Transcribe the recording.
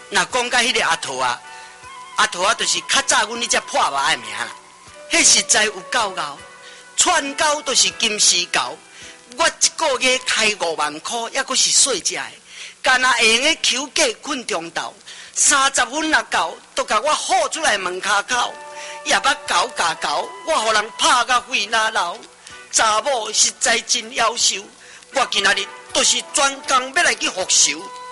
若讲甲迄个阿桃啊，就是较早阮迄只破麻的名啦。迄实在有够牛，串狗都是金丝狗。我一个月开5万块，抑阁是细只的，干那会用个求价困中昼，30分若到，都甲我吼出来门骹口，也捌狗甲狗，我互人拍甲肺拉流。查某实在真夭寿，我今仔日都是专工要来去复仇。